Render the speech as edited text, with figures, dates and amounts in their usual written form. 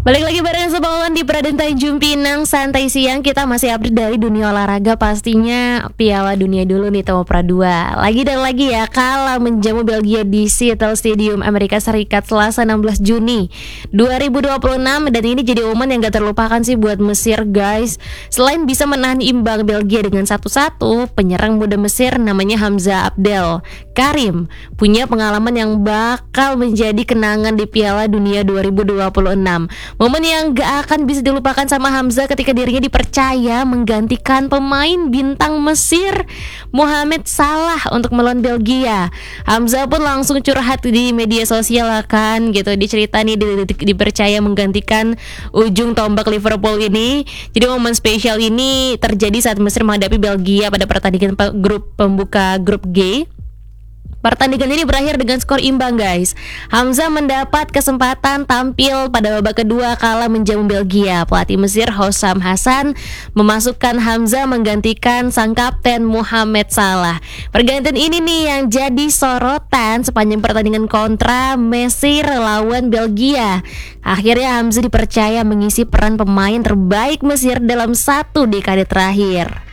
Balik lagi bareng sama Wawan di Peradan Tanjung Pinang. Santai siang, kita masih update dari dunia olahraga. Pastinya Piala Dunia dulu nih Tomo Pradua. Lagi dan lagi ya, kalah menjamu Belgia di Seattle Stadium Amerika Serikat Selasa 16 Juni 2026. Dan ini jadi momen yang gak terlupakan sih buat Mesir guys. Selain bisa menahan imbang Belgia dengan 1-1, penyerang muda Mesir namanya Hamza Abdel Karim punya pengalaman yang bakal menjadi kenangan di Piala Dunia 2026. Momen yang gak akan bisa dilupakan sama Hamza ketika dirinya dipercaya menggantikan pemain bintang Mesir Mohamed Salah untuk melawan Belgia. Hamza pun langsung curhat di media sosial kan gitu. Dicerita nih dipercaya menggantikan ujung tombak Liverpool ini. Jadi momen spesial ini terjadi saat Mesir menghadapi Belgia pada pertandingan pembuka grup G. Pertandingan ini berakhir dengan skor imbang guys. Hamza mendapat kesempatan tampil pada babak kedua kala menjamu Belgia. Pelatih Mesir Hossam Hassan memasukkan Hamza menggantikan sang kapten Mohamed Salah. Pergantian ini nih yang jadi sorotan sepanjang pertandingan kontra Mesir lawan Belgia. Akhirnya Hamza dipercaya mengisi peran pemain terbaik Mesir dalam satu dekade terakhir.